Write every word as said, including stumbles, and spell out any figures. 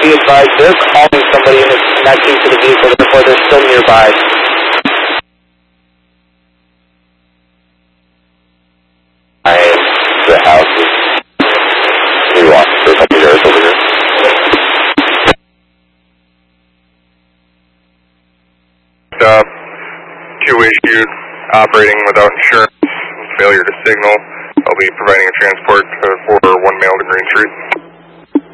be advised they're calling somebody and it's connecting to the vehicle, therefore they're still nearby. I the house is we want for a couple years over here. Uh, two issued, operating without insurance, failure to signal. I'll be providing a transport uh, for one male to Green Street.